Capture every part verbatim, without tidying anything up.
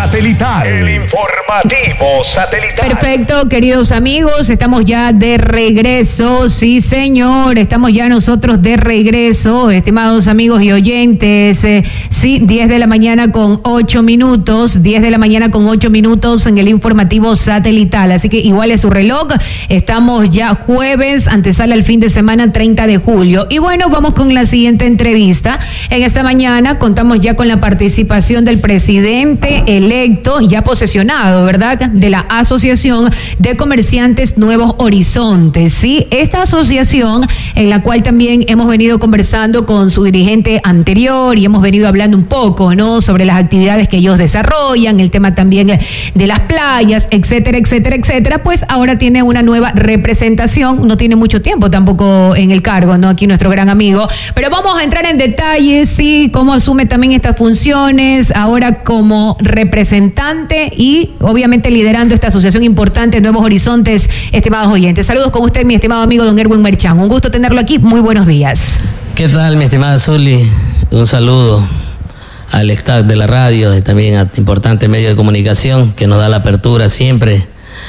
satelital. El informativo satelital. Perfecto, queridos amigos, estamos ya de regreso. Sí, señor, estamos ya nosotros de regreso, estimados amigos y oyentes. Eh, sí, diez de la mañana con ocho minutos, diez de la mañana con ocho minutos en el informativo satelital. Así que igual es su reloj. Estamos ya jueves, antesala al fin de semana, treinta de julio. Y bueno, vamos con la siguiente entrevista. En esta mañana contamos ya con la participación del presidente electo, ya posesionado, ¿verdad?, de la Asociación de Comerciantes Nuevos Horizontes. Sí, esta asociación en la cual también hemos venido conversando con su dirigente anterior y hemos venido hablando un poco, ¿no?, sobre las actividades que ellos desarrollan, el tema también de las playas, etcétera, etcétera, etcétera. Pues ahora tiene una nueva representación, no tiene mucho tiempo tampoco en el cargo, ¿no?, aquí nuestro gran amigo, pero vamos a entrar en detalles, sí, cómo asume también estas funciones ahora como representante y obviamente liderando esta asociación importante, Nuevos Horizontes, estimados oyentes. Saludos con usted, mi estimado amigo don Erwin Merchán. Un gusto tenerlo aquí. Muy buenos días. ¿Qué tal, mi estimada Zuli? Un saludo al staff de la radio y también a importante medio de comunicación que nos da la apertura siempre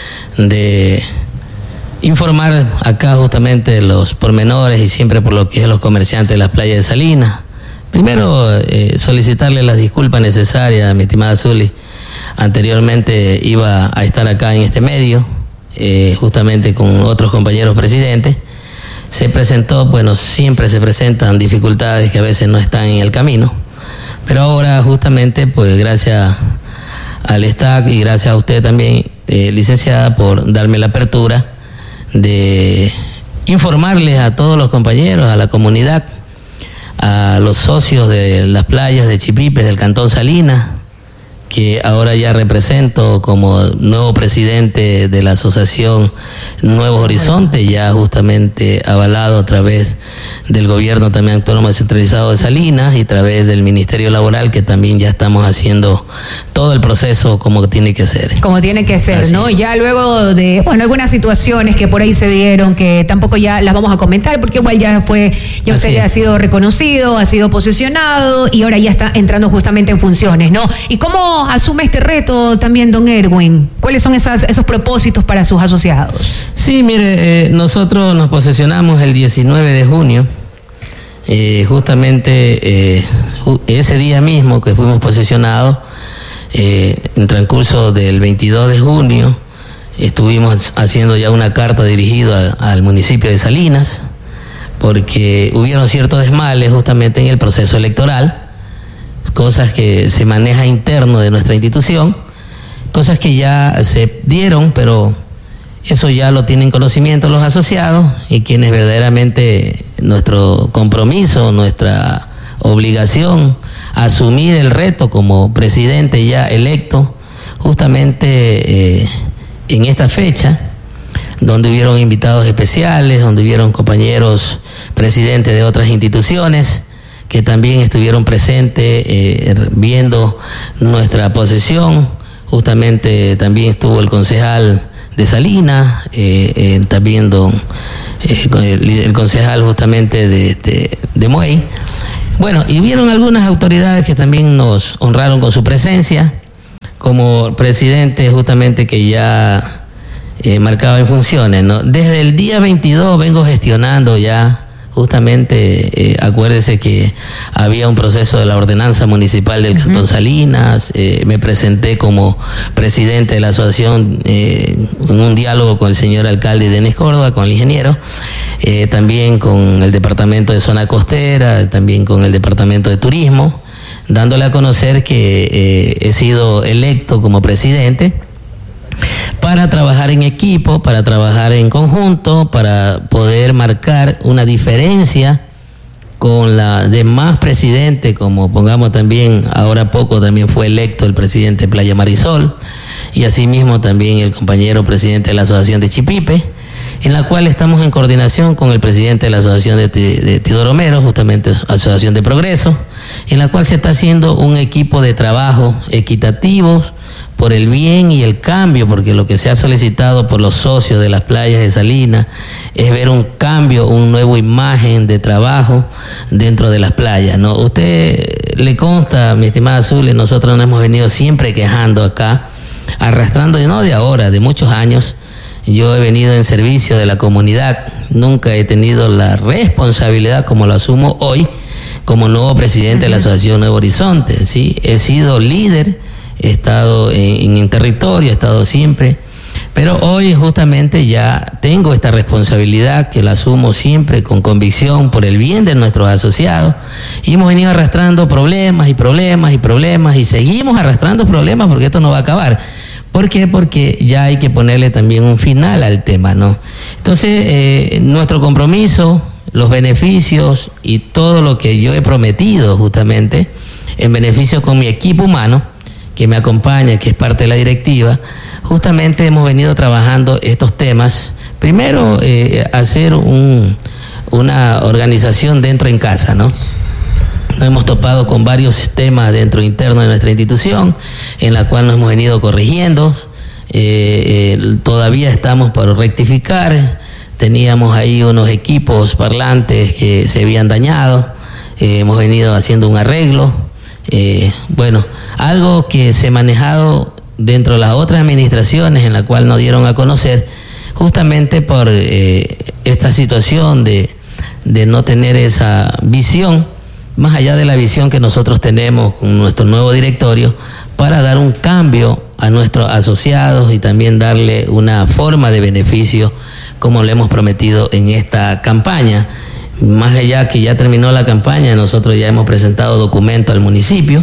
de informar acá justamente los pormenores y siempre por lo que es los comerciantes de las playas de Salinas. Primero, eh, solicitarle las disculpas necesarias, mi estimada Zuli. Anteriormente iba a estar acá en este medio, eh, justamente con otros compañeros presidentes. Se presentó, bueno, siempre se presentan dificultades que a veces no están en el camino. Pero ahora justamente, pues gracias al staff y gracias a usted también, eh, licenciada, por darme la apertura de informarles a todos los compañeros, a la comunidad, a los socios de las playas de Chipipes del Cantón Salinas, que ahora ya represento como nuevo presidente de la Asociación Nuevos Horizontes, ya justamente avalado a través del gobierno también autónomo descentralizado de Salinas y a través del Ministerio Laboral, que también ya estamos haciendo todo el proceso como tiene que ser. Como tiene que ser, así, ¿no? Ya luego de, bueno, algunas situaciones que por ahí se dieron, que tampoco ya las vamos a comentar, porque igual ya fue, ya usted ya ha sido reconocido, ha sido posesionado y ahora ya está entrando justamente en funciones, ¿no? ¿Y cómo asume este reto también, don Erwin? ¿Cuáles son esas, esos propósitos para sus asociados? Sí, mire, eh, nosotros nos posesionamos el diecinueve de junio, eh, justamente eh, ese día mismo que fuimos posesionados, eh, en transcurso del veintidós de junio, estuvimos haciendo ya una carta dirigida al, al municipio de Salinas, porque hubieron ciertos desmales justamente en el proceso electoral, cosas que se maneja interno de nuestra institución, cosas que ya se dieron, pero eso ya lo tienen conocimiento los asociados y quienes verdaderamente nuestro compromiso, nuestra obligación, asumir el reto como presidente ya electo, justamente eh, en esta fecha, donde hubieron invitados especiales, donde hubieron compañeros presidentes de otras instituciones, que también estuvieron presentes eh, viendo nuestra posesión. Justamente también estuvo el concejal de Salinas, eh, eh, también don, eh, el, el concejal justamente de, de, de Muey. Bueno, y vieron algunas autoridades que también nos honraron con su presencia, como presidente justamente que ya eh, marcaba en funciones, ¿no? Desde el día veintidós vengo gestionando ya. Justamente, eh, acuérdese que había un proceso de la ordenanza municipal del Cantón Salinas, eh, me presenté como presidente de la asociación eh, en un diálogo con el señor alcalde Denis Córdoba, con el ingeniero, eh, también con el departamento de zona costera, también con el departamento de turismo, dándole a conocer que eh, he sido electo como presidente para trabajar en equipo, para trabajar en conjunto, para poder marcar una diferencia con la demás presidente, como pongamos también, ahora poco también fue electo el presidente de Playa Marisol, y asimismo también el compañero presidente de la Asociación de Chipipe, en la cual estamos en coordinación con el presidente de la Asociación de, de Teodoro Mero, justamente Asociación de Progreso, en la cual se está haciendo un equipo de trabajo equitativos por el bien y el cambio, porque lo que se ha solicitado por los socios de las playas de Salinas es ver un cambio, una nueva imagen de trabajo dentro de las playas, ¿no? Usted le consta, mi estimada Azul, nosotros nos hemos venido siempre quejando acá, arrastrando, no de ahora, de muchos años. Yo he venido en servicio de la comunidad, nunca he tenido la responsabilidad como lo asumo hoy como nuevo presidente uh-huh. de la Asociación Nuevo Horizonte, ¿sí? He sido líder, he estado en, en territorio, he estado siempre, pero hoy justamente ya tengo esta responsabilidad que la asumo siempre con convicción por el bien de nuestros asociados, y hemos venido arrastrando problemas y problemas y problemas y seguimos arrastrando problemas porque esto no va a acabar. ¿Por qué? Porque ya hay que ponerle también un final al tema, ¿no? Entonces, eh, nuestro compromiso, los beneficios y todo lo que yo he prometido justamente en beneficio con mi equipo humano que me acompaña, que es parte de la directiva, justamente hemos venido trabajando estos temas. Primero, eh, hacer un, una organización dentro en casa, ¿no? Nos hemos topado con varios temas dentro interno de nuestra institución, en la cual nos hemos venido corrigiendo. Eh, eh, todavía estamos por rectificar. Teníamos ahí unos equipos parlantes que se habían dañado. Eh, hemos venido haciendo un arreglo. Eh, bueno, algo que se ha manejado dentro de las otras administraciones en la cual nos dieron a conocer, justamente por eh, esta situación de, de no tener esa visión, más allá de la visión que nosotros tenemos con nuestro nuevo directorio, para dar un cambio a nuestros asociados y también darle una forma de beneficio como le hemos prometido en esta campaña. Más allá que ya terminó la campaña, nosotros ya hemos presentado documentos al municipio,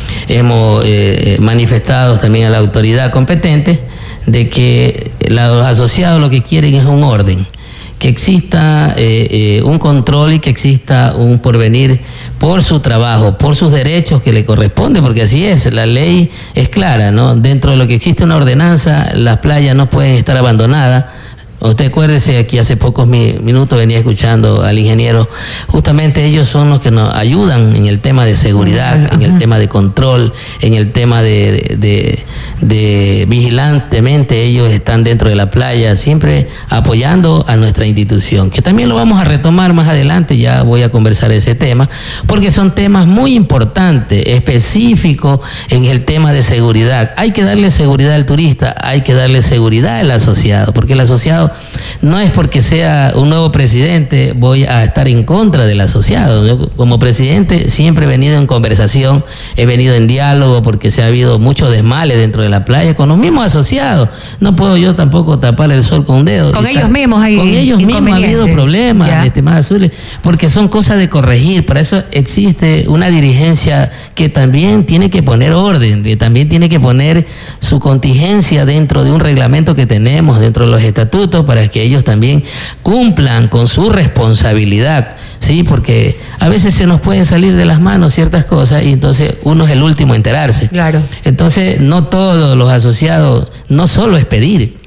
hemos eh, manifestado también a la autoridad competente de que los asociados lo que quieren es un orden, que exista eh, eh, un control y que exista un porvenir por su trabajo, por sus derechos que le corresponde, porque así es, la ley es clara, ¿no? Dentro de lo que existe una ordenanza, las playas no pueden estar abandonadas. Usted acuérdese que hace pocos mi, minutos venía escuchando al ingeniero, justamente ellos son los que nos ayudan en el tema de seguridad, en el tema de control, en el tema de, de, de, de vigilantemente, ellos están dentro de la playa, siempre apoyando a nuestra institución, que también lo vamos a retomar más adelante, ya voy a conversar ese tema, porque son temas muy importantes, específicos en el tema de seguridad. Hay que darle seguridad al turista, hay que darle seguridad al asociado, porque el asociado no es porque sea un nuevo presidente voy a estar en contra del asociado. Yo, como presidente, siempre he venido en conversación, he venido en diálogo, porque se ha habido mucho desmale dentro de la playa con los mismos asociados. No puedo yo tampoco tapar el sol con un dedo. Con ellos mismos hay Con ellos mismos ha habido problemas, mi estimada Azul, porque son cosas de corregir. Para eso existe una dirigencia que también tiene que poner orden, que también tiene que poner su contingencia dentro de un reglamento que tenemos, dentro de los estatutos, para que ellos también cumplan con su responsabilidad, ¿sí? Porque a veces se nos pueden salir de las manos ciertas cosas y entonces uno es el último a enterarse. Claro. Entonces, no todos los asociados, no solo es pedir,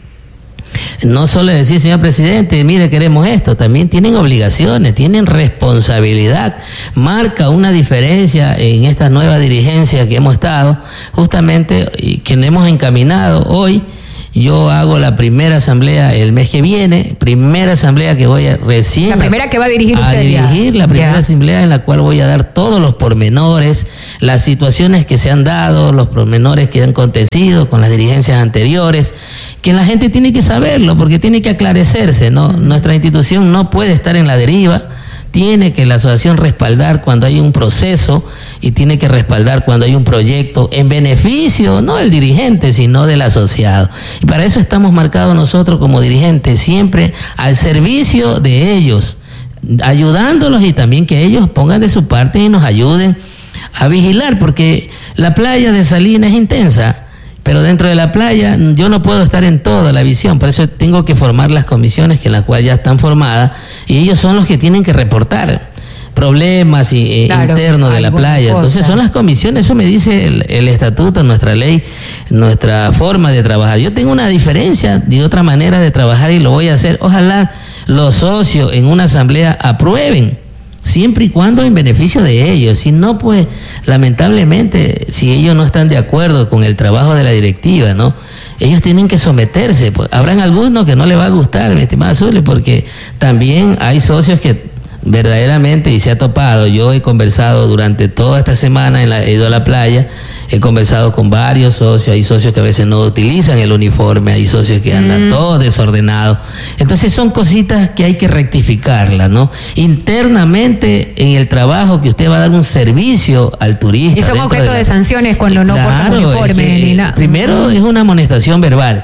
no solo es decir, señor presidente, mire, queremos esto, también tienen obligaciones, tienen responsabilidad. Marca una diferencia en esta nueva dirigencia que hemos estado, justamente, y que hemos encaminado hoy. Yo hago la primera asamblea el mes que viene, primera asamblea que voy a recién... La primera que va a dirigir a usted dirigir, ya. la primera ya. asamblea en la cual voy a dar todos los pormenores, las situaciones que se han dado, los pormenores que han acontecido con las dirigencias anteriores, que la gente tiene que saberlo, porque tiene que aclarecerse, ¿no? Nuestra institución no puede estar en la deriva. Tiene que la asociación respaldar cuando hay un proceso y tiene que respaldar cuando hay un proyecto en beneficio no del dirigente, sino del asociado. Y para eso estamos marcados nosotros como dirigentes, siempre al servicio de ellos, ayudándolos y también que ellos pongan de su parte y nos ayuden a vigilar, porque la playa de Salinas es intensa. Pero dentro de la playa yo no puedo estar en toda la visión, por eso tengo que formar las comisiones que en las cuales ya están formadas y ellos son los que tienen que reportar problemas y, claro, internos de la playa. Cosa. Entonces son las comisiones, eso me dice el, el estatuto, nuestra ley, nuestra forma de trabajar. Yo tengo una diferencia de otra manera de trabajar y lo voy a hacer. Ojalá los socios en una asamblea aprueben siempre y cuando en beneficio de ellos. Si no, pues lamentablemente, si ellos no están de acuerdo con el trabajo de la directiva, ¿no?, ellos tienen que someterse. Pues habrán algunos que no les va a gustar, mi estimada Zuly, porque también hay socios que verdaderamente, y se ha topado, yo he conversado durante toda esta semana, en la, he ido a la playa, he conversado con varios socios, hay socios que a veces no utilizan el uniforme, hay socios que andan mm. todos desordenados. Entonces son cositas que hay que rectificarlas, ¿no? Internamente en el trabajo, que usted va a dar un servicio al turista. Y son objeto de, la... de sanciones cuando no claro, portan uniforme. Es que, ni nada. Primero es una amonestación verbal.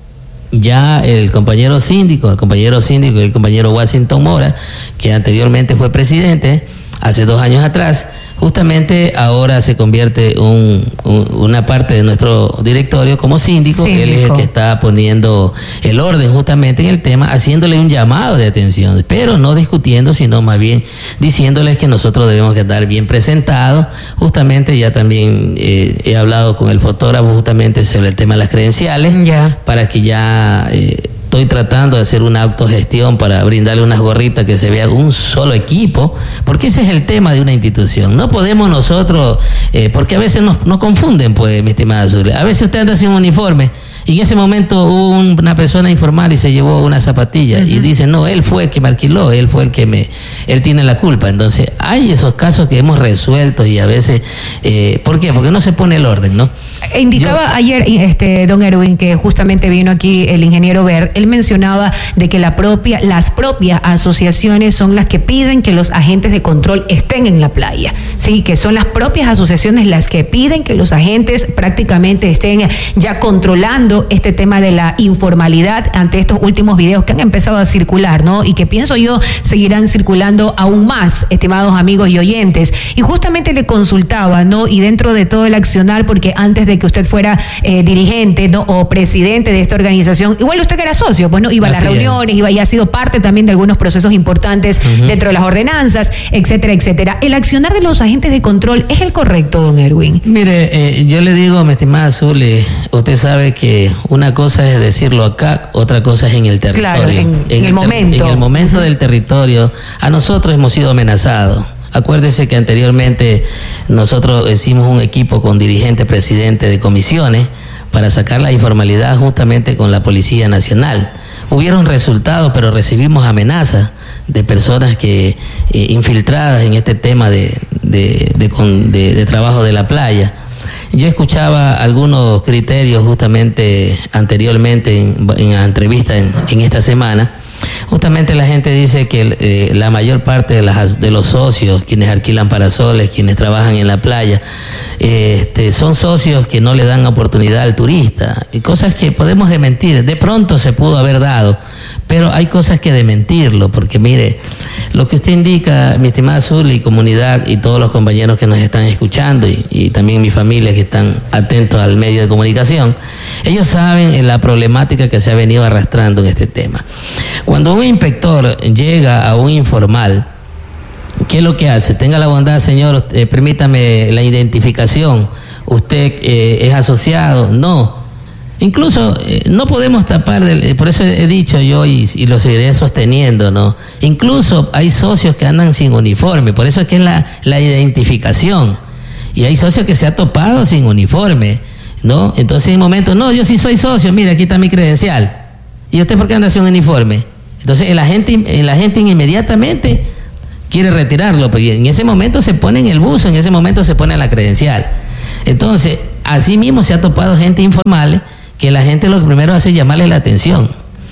Ya el compañero síndico, el compañero síndico, el compañero Washington Mora, que anteriormente fue presidente, hace dos años atrás, justamente ahora se convierte un, un, una parte de nuestro directorio como síndico. Síndico. Él es el que está poniendo el orden justamente en el tema, haciéndole un llamado de atención, pero no discutiendo, sino más bien diciéndoles que nosotros debemos estar bien presentados. Justamente ya también eh, he hablado con el fotógrafo justamente sobre el tema de las credenciales, yeah. para que ya... Eh, estoy tratando de hacer una autogestión para brindarle unas gorritas que se vea un solo equipo, porque ese es el tema de una institución. No podemos nosotros, eh, porque a veces nos, nos confunden, pues, mi estimada Zuly. A veces usted anda sin un uniforme y en ese momento hubo un, una persona informal y se llevó una zapatilla, uh-huh. y dice, no, él fue el que me alquiló, él fue el que me, él tiene la culpa. Entonces, hay esos casos que hemos resuelto y a veces, eh, ¿por qué? Porque no se pone el orden, ¿no? Indicaba Yo, ayer, este, don Erwin, que justamente vino aquí el ingeniero Ver, él mencionaba de que la propia, las propias asociaciones son las que piden que los agentes de control estén en la playa, sí, que son las propias asociaciones las que piden que los agentes prácticamente estén ya controlando este tema de la informalidad ante estos últimos videos que han empezado a circular, ¿no? Y que pienso yo seguirán circulando aún más, estimados amigos y oyentes. Y justamente le consultaba, ¿no? Y dentro de todo el accionar, porque antes de que usted fuera eh, dirigente, ¿no?, o presidente de esta organización, igual usted que era socio, pues, ¿no? Iba Así a las reuniones, es. iba y ha sido parte también de algunos procesos importantes uh-huh. dentro de las ordenanzas, etcétera, etcétera. ¿El accionar de los agentes de control es el correcto, don Erwin? Mire, eh, yo le digo, mi estimada Zuly, usted sabe que una cosa es decirlo acá, otra cosa es en el territorio. Claro, en, en, en el, el momento. En el momento uh-huh. del territorio, a nosotros hemos sido amenazados. Acuérdese que anteriormente nosotros hicimos un equipo con dirigentes, presidentes de comisiones para sacar la informalidad justamente con la Policía Nacional. Hubieron resultados, pero recibimos amenazas de personas que eh, infiltradas en este tema de, de, de, de, de trabajo de la playa. Yo escuchaba algunos criterios justamente anteriormente en, en la entrevista en, en esta semana. Justamente la gente dice que eh, la mayor parte de, las, de los socios, quienes alquilan parasoles, quienes trabajan en la playa, eh, este, son socios que no le dan oportunidad al turista. Y cosas que podemos desmentir. De pronto se pudo haber dado, pero hay cosas que desmentirlo, porque mire, lo que usted indica, mi estimada Zuly, comunidad y todos los compañeros que nos están escuchando y, y también mi familia que están atentos al medio de comunicación, ellos saben la problemática que se ha venido arrastrando en este tema. Cuando un inspector llega a un informal, ¿qué es lo que hace? Tenga la bondad, señor, eh, permítame la identificación. ¿Usted eh, es asociado? No. Incluso eh, no podemos tapar, del, por eso he dicho yo y, y lo seguiré sosteniendo, ¿no? Incluso hay socios que andan sin uniforme, por eso es que es la, la identificación. Y hay socios que se ha topado sin uniforme, ¿no? Entonces en un momento, no, yo sí soy socio, mira, aquí está mi credencial. ¿Y usted por qué anda sin uniforme? Entonces el agente, el agente inmediatamente quiere retirarlo, porque en ese momento se pone en el buzo, en ese momento se pone la credencial. Entonces, así mismo se ha topado gente informal, que la gente lo que primero hace es llamarle la atención.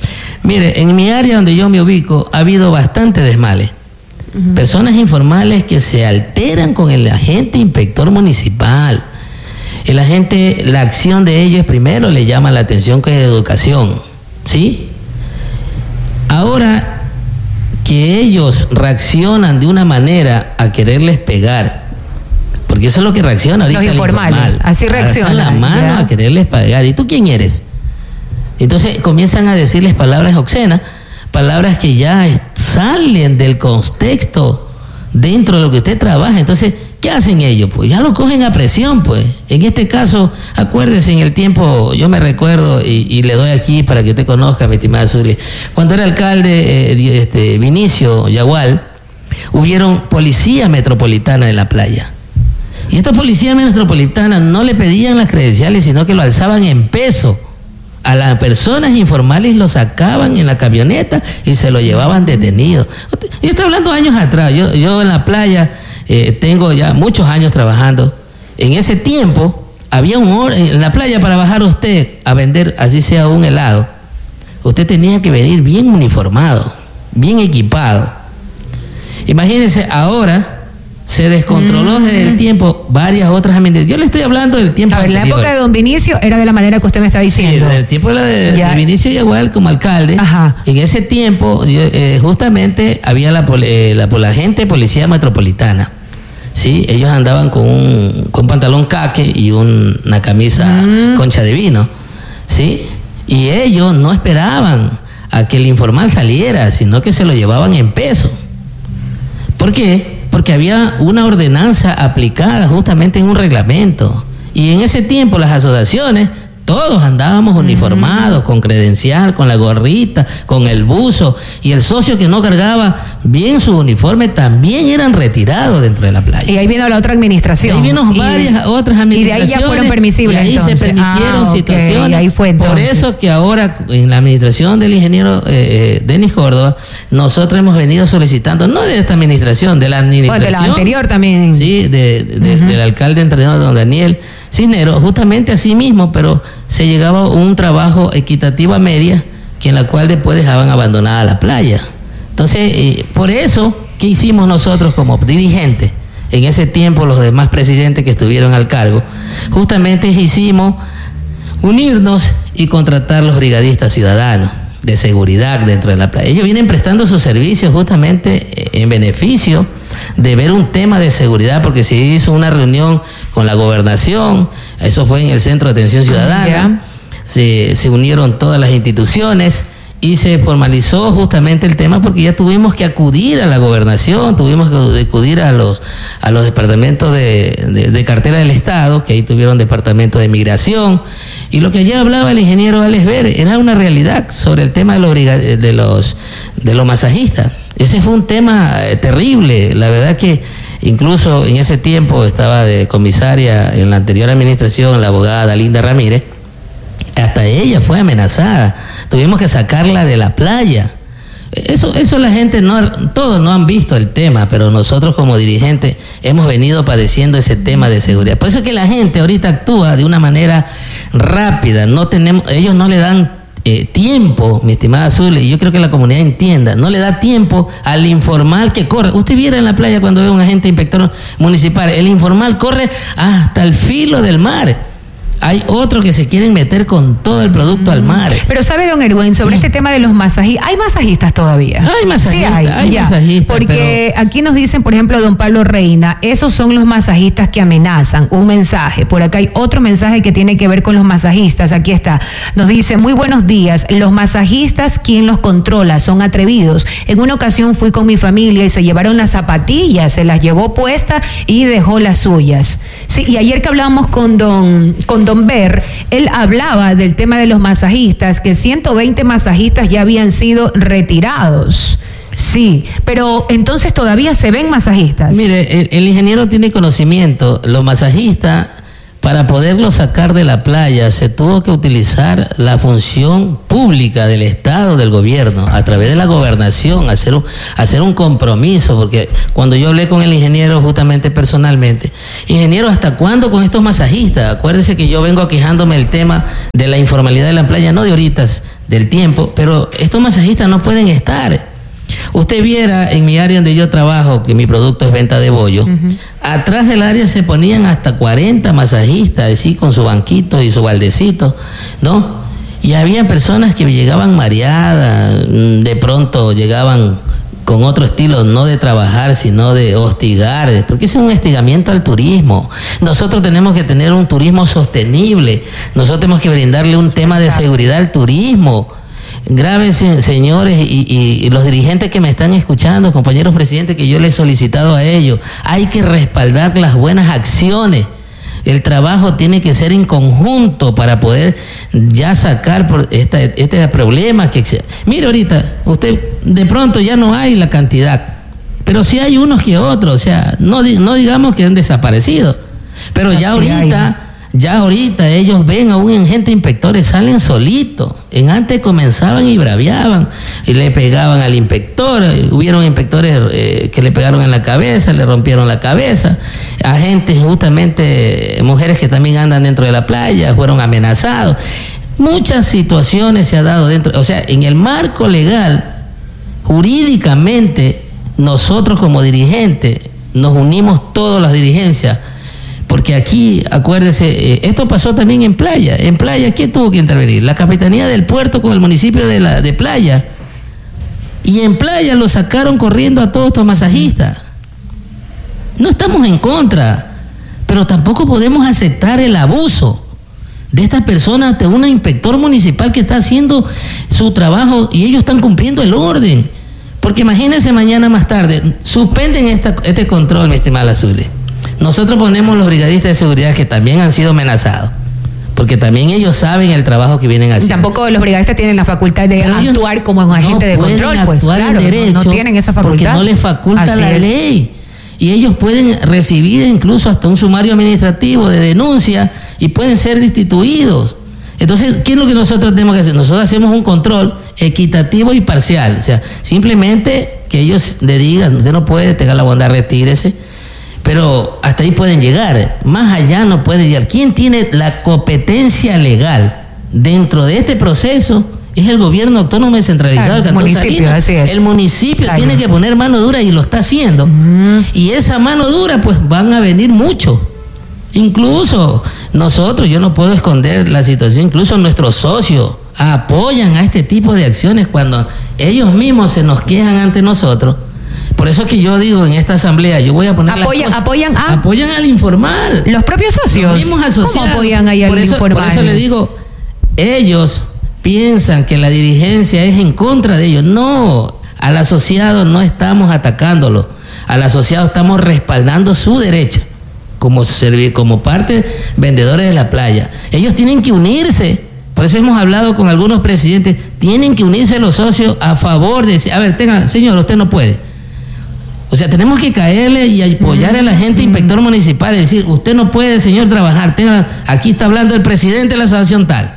Mire, en mi área donde yo me ubico ha habido bastante desmales. Uh-huh. Personas informales que se alteran con el agente inspector municipal. El agente, la acción de ellos primero le llama la atención con educación, ¿sí? Ahora que ellos reaccionan de una manera a quererles pegar, porque eso es lo que reacciona ahorita. Los informales, informal. Así reaccionan. La mano ya. A quererles pagar. ¿Y tú quién eres? Entonces comienzan a decirles palabras obscenas, palabras que ya salen del contexto dentro de lo que usted trabaja. Entonces, ¿qué hacen ellos? Pues ya lo cogen a presión, pues. En este caso, acuérdese, en el tiempo, yo me recuerdo, y, y le doy aquí para que usted conozca, mi estimada Zuly, cuando era alcalde eh, este, Vinicio Yagual, hubieron policía metropolitana de la playa. Y esta policía metropolitana no le pedían las credenciales, sino que lo alzaban en peso. A las personas informales lo sacaban en la camioneta y se lo llevaban detenido. Yo estoy hablando años atrás. Yo, yo en la playa eh, tengo ya muchos años trabajando. En ese tiempo había un hora en la playa para bajar usted a vender, así sea un helado. Usted tenía que venir bien uniformado, bien equipado. Imagínense, ahora se descontroló mm. desde el tiempo varias otras administraciones. Yo le estoy hablando del tiempo a ver, anterior. La época de don Vinicio era de la manera que usted me está diciendo. Sí, del tiempo de, la de, de Vinicio Yagual como alcalde. Ajá. En ese tiempo, yo, eh, justamente había la, eh, la, la gente policía metropolitana. Sí, ellos andaban con un con pantalón caque y un, una camisa mm. concha de vino. Sí, y ellos no esperaban a que el informal saliera, sino que se lo llevaban en peso. ¿Por qué? Porque había una ordenanza aplicada justamente en un reglamento. Y en ese tiempo las asociaciones, todos andábamos uniformados, mm. con credencial, con la gorrita, con el buzo. Y el socio que no cargaba bien su uniforme también eran retirados dentro de la playa. Y ahí vino la otra administración. Y ahí vino y, varias otras administraciones. Y de ahí ya fueron permisibles. Y ahí entonces. se permitieron ah, situaciones. Okay. Ahí fue entonces. Por eso que ahora en la administración del ingeniero eh, eh, Denis Córdoba, nosotros hemos venido solicitando, no de esta administración, de la administración. Bueno, de la anterior también. Sí, de, de, uh-huh. del alcalde entrenador don Daniel Cisneros, justamente así mismo, pero se llegaba a un trabajo equitativo a media, que en la cual después dejaban abandonada la playa. Entonces, eh, por eso, ¿qué hicimos nosotros como dirigentes? En ese tiempo, los demás presidentes que estuvieron al cargo, justamente hicimos unirnos y contratar los brigadistas ciudadanos de seguridad dentro de la playa. Ellos vienen prestando sus servicios justamente en beneficio de ver un tema de seguridad, porque se hizo una reunión con la gobernación, eso fue en el Centro de Atención Ciudadana, yeah. se, se unieron todas las instituciones y se formalizó justamente el tema, porque ya tuvimos que acudir a la gobernación, tuvimos que acudir a los a los departamentos de, de, de cartera del Estado, que ahí tuvieron departamento de migración, y lo que ayer hablaba el ingeniero Alex Ver era una realidad sobre el tema de los, de los, de los masajistas. Ese fue un tema terrible, la verdad que incluso en ese tiempo estaba de comisaria en la anterior administración la abogada Dalinda Ramírez, hasta ella fue amenazada, tuvimos que sacarla de la playa. Eso, eso la gente no, todos no han visto el tema, pero nosotros como dirigentes hemos venido padeciendo ese tema de seguridad. Por eso es que la gente ahorita actúa de una manera rápida, no tenemos, ellos no le dan Eh, tiempo, mi estimada Azul, y yo creo que la comunidad entienda, no le da tiempo al informal que corre. Usted viera en la playa cuando ve a un agente inspector municipal, el informal corre hasta el filo del mar. Hay otros que se quieren meter con todo el producto mm. al mar. Pero sabe, don Erwin, sobre este tema de los masajistas, ¿hay masajistas todavía? Hay masajistas, sí hay, hay ya. masajistas. Porque pero... aquí nos dicen, por ejemplo, don Pablo Reina, esos son los masajistas que amenazan. Un mensaje. Por acá hay otro mensaje que tiene que ver con los masajistas. Aquí está. Nos dice, muy buenos días. Los masajistas, ¿quién los controla? Son atrevidos. En una ocasión fui con mi familia y se llevaron las zapatillas, se las llevó puestas y dejó las suyas. Sí, y ayer que hablábamos con don, con don Ver, él hablaba del tema de los masajistas, que ciento veinte masajistas ya habían sido retirados. Sí, pero entonces todavía se ven masajistas. Mire, el, el ingeniero tiene conocimiento. Los masajistas, para poderlos sacar de la playa, se tuvo que utilizar la función pública del Estado, del gobierno, a través de la gobernación, hacer un, hacer un compromiso, porque cuando yo hablé con el ingeniero justamente personalmente, ingeniero, ¿hasta cuándo con estos masajistas? Acuérdese que yo vengo quejándome el tema de la informalidad de la playa, no de ahorita, del tiempo, pero estos masajistas no pueden estar. Usted viera en mi área donde yo trabajo, que mi producto es venta de bollo, uh-huh. atrás del área se ponían hasta cuarenta masajistas, así con su banquito y su baldecito, ¿no? Y había personas que llegaban mareadas, de pronto llegaban con otro estilo, no de trabajar, sino de hostigar, porque es un hostigamiento al turismo. Nosotros tenemos que tener un turismo sostenible, nosotros tenemos que brindarle un tema de seguridad al turismo. Grábense, señores, y, y, y los dirigentes que me están escuchando, compañeros presidentes, que yo les he solicitado a ellos, hay que respaldar las buenas acciones. El trabajo tiene que ser en conjunto para poder ya sacar por esta, este problema que existe. Mire, ahorita, usted de pronto ya no hay la cantidad, pero pero sí hay unos que otros, o sea, no, no digamos que han desaparecido, pero Así ya ahorita... hay. Ya ahorita ellos ven a un agente inspectores, salen solitos. En antes comenzaban y braviaban y le pegaban al inspector. Hubieron inspectores eh, que le pegaron en la cabeza, le rompieron la cabeza. Agentes, justamente, mujeres que también andan dentro de la playa, fueron amenazados. Muchas situaciones se ha dado dentro, o sea, en el marco legal, jurídicamente, nosotros como dirigentes nos unimos todas las dirigencias. Porque aquí, acuérdese, eh, esto pasó también en Playa. En Playa, ¿quién tuvo que intervenir? La Capitanía del Puerto con el municipio de, la, de Playa. Y en Playa lo sacaron corriendo a todos estos masajistas. No estamos en contra, pero tampoco podemos aceptar el abuso de estas personas ante un inspector municipal que está haciendo su trabajo y ellos están cumpliendo el orden. Porque imagínense mañana más tarde, suspenden esta, este control, mi estimada Azuli. Nosotros ponemos los brigadistas de seguridad que también han sido amenazados, porque también ellos saben el trabajo que vienen haciendo. Tampoco los brigadistas tienen la facultad de Pero actuar como un agente no de control, pues claro, derecho, no, no tienen esa facultad. Porque no les faculta Así la es. ley. Y ellos pueden recibir incluso hasta un sumario administrativo de denuncia y pueden ser destituidos. Entonces, ¿qué es lo que nosotros tenemos que hacer? Nosotros hacemos un control equitativo y parcial. O sea, simplemente que ellos le digan, usted no puede, tenga la bondad, retírese. Pero hasta ahí pueden llegar, más allá no pueden llegar. ¿Quién tiene la competencia legal dentro de este proceso? Es el gobierno autónomo descentralizado del Cantón Salinas. El municipio claro. tiene que poner mano dura y lo está haciendo. Uh-huh. Y esa mano dura, pues van a venir muchos. Incluso nosotros, yo no puedo esconder la situación, incluso nuestros socios apoyan a este tipo de acciones cuando ellos mismos se nos quejan ante nosotros. Por eso es que yo digo en esta asamblea, yo voy a poner Apoya, las cosas, apoyan a apoyan al informal. Los propios socios. Los mismos asociados. ¿Cómo apoyan ahí al por eso, informal? Por eso le digo, ellos piensan que la dirigencia es en contra de ellos. No, al asociado no estamos atacándolo. Al asociado estamos respaldando su derecho como servir, como parte vendedores de la playa. Ellos tienen que unirse. Por eso hemos hablado con algunos presidentes. Tienen que unirse los socios a favor de... A ver, tenga, señor, usted no puede. O sea, tenemos que caerle y apoyar al agente inspector municipal y decir, usted no puede, señor, trabajar. Tenga, aquí está hablando el presidente de la asociación tal.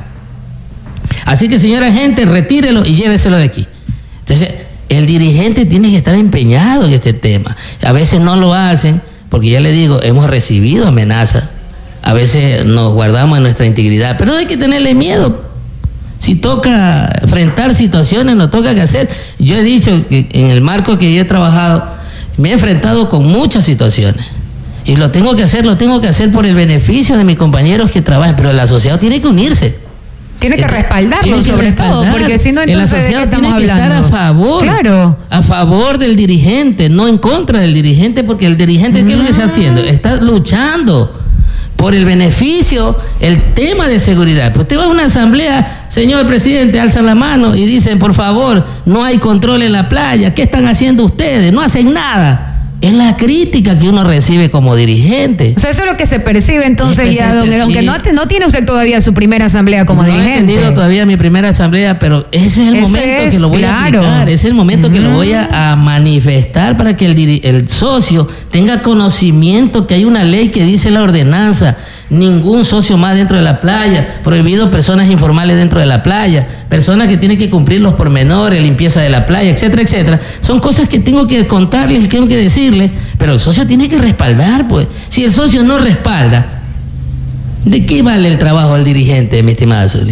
Así que, señor agente, retírelo y lléveselo de aquí. Entonces, el dirigente tiene que estar empeñado en este tema. A veces no lo hacen, porque ya le digo, hemos recibido amenazas. A veces nos guardamos en nuestra integridad, pero no hay que tenerle miedo. Si toca enfrentar situaciones, nos toca que hacer. Yo he dicho que en el marco que yo he trabajado, me he enfrentado con muchas situaciones y lo tengo que hacer, lo tengo que hacer por el beneficio de mis compañeros que trabajan, pero el asociado tiene que unirse. Tiene que este, respaldarlo tiene que sobre respaldar. todo, porque si no entonces el asociado tiene que hablando? estar a favor, claro. a favor del dirigente, no en contra del dirigente, porque el dirigente, ¿qué es lo que está haciendo? Está luchando por el beneficio, el tema de seguridad. Pues usted va a una asamblea, señor presidente, alzan la mano y dicen, por favor, no hay control en la playa. ¿Qué están haciendo ustedes? No hacen nada. Es la crítica que uno recibe como dirigente. O sea, eso es lo que se percibe entonces ya, don, aunque no, no tiene usted todavía su primera asamblea como no dirigente. No he tenido todavía mi primera asamblea, pero ese es el ese momento es, que lo voy claro. a aplicar, ese es el momento mm. que lo voy a, a manifestar para que el, el socio tenga conocimiento que hay una ley que dice la ordenanza, ningún socio más dentro de la playa, prohibido personas informales dentro de la playa, personas que tienen que cumplir los pormenores, limpieza de la playa, etcétera, etcétera. Son cosas que tengo que contarles, que tengo que decirles, pero el socio tiene que respaldar, pues. Si el socio no respalda, ¿de qué vale el trabajo del dirigente, mi estimada Zuli?